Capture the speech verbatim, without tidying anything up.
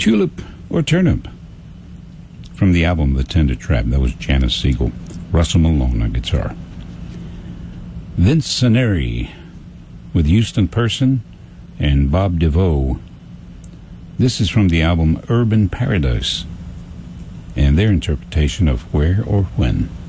Tulip or Turnip from the album The Tender Trap. That was Janice Siegel. Russell Malone on guitar. Vince Soneri with Houston Person and Bob DeVoe. This is from the album Urban Paradise and their interpretation of Where or When.